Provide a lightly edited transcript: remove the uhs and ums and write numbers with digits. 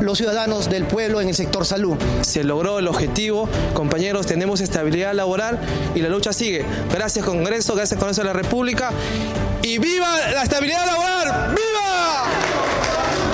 los ciudadanos del pueblo en el sector salud. Se logró el objetivo, compañeros, tenemos estabilidad laboral y la lucha sigue. Gracias Congreso, gracias Congreso de la República y ¡viva la estabilidad laboral! ¡Viva!